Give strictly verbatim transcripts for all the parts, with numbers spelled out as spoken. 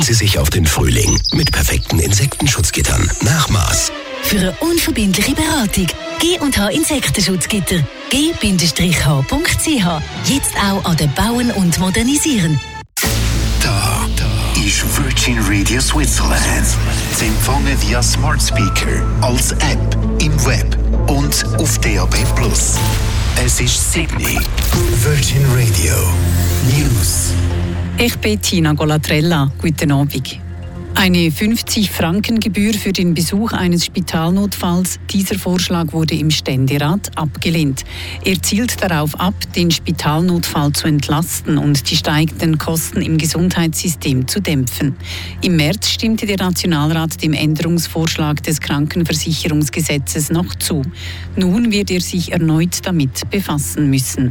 Sie sich auf den Frühling mit perfekten Insektenschutzgittern. Nachmaß. Für eine unverbindliche Beratung G und H Insektenschutzgitter. g Bindestrich h punkt c h. Jetzt auch an den Bauen und Modernisieren. Da, da ist Virgin Radio Switzerland. Sie empfangen via Smart Speaker, als App, im Web und auf D A B plus. Es ist Sydney. Virgin Radio News. Ich bin Tina Golatrella. Guten Abend. Eine fünfzig Franken Gebühr für den Besuch eines Spitalnotfalls. Dieser Vorschlag wurde im Ständerat abgelehnt. Er zielt darauf ab, den Spitalnotfall zu entlasten und die steigenden Kosten im Gesundheitssystem zu dämpfen. Im März stimmte der Nationalrat dem Änderungsvorschlag des Krankenversicherungsgesetzes noch zu. Nun wird er sich erneut damit befassen müssen.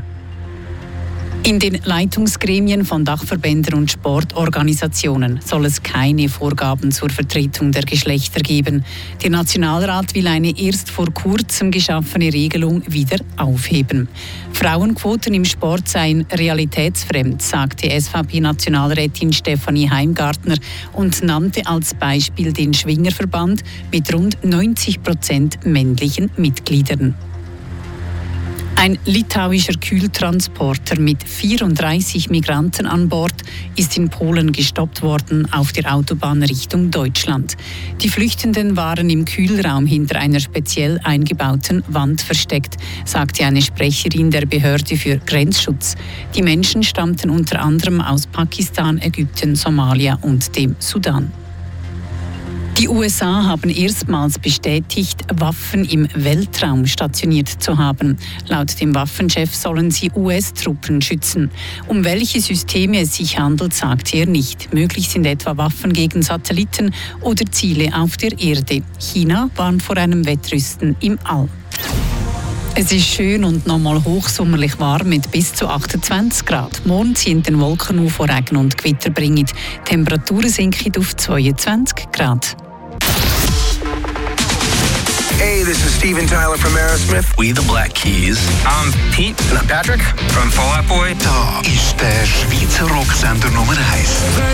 In den Leitungsgremien von Dachverbänden und Sportorganisationen soll es keine Vorgaben zur Vertretung der Geschlechter geben. Der Nationalrat will eine erst vor kurzem geschaffene Regelung wieder aufheben. Frauenquoten im Sport seien realitätsfremd, sagte S V P-Nationalrätin Stefanie Heimgartner und nannte als Beispiel den Schwingerverband mit rund neunzig Prozent männlichen Mitgliedern. Ein litauischer Kühltransporter mit vierunddreißig Migranten an Bord ist in Polen gestoppt worden auf der Autobahn Richtung Deutschland. Die Flüchtenden waren im Kühlraum hinter einer speziell eingebauten Wand versteckt, sagte eine Sprecherin der Behörde für Grenzschutz. Die Menschen stammten unter anderem aus Pakistan, Ägypten, Somalia und dem Sudan. Die U S A haben erstmals bestätigt, Waffen im Weltraum stationiert zu haben. Laut dem Waffenchef sollen sie U S-Truppen schützen. Um welche Systeme es sich handelt, sagt er nicht. Möglich sind etwa Waffen gegen Satelliten oder Ziele auf der Erde. China warnt vor einem Wettrüsten im All. Es ist schön und nochmal hochsommerlich warm mit bis zu achtundzwanzig Grad. Morgen ziehen den Wolken auf, die Regen und Gewitter bringen. Die Temperaturen sinken auf zweiundzwanzig Grad. Hey, this is Steven Tyler from Aerosmith. We the Black Keys. I'm Pete. And I'm Patrick from Fall Out Boy. Da ist der Schweizer Rocksender Nummer eins.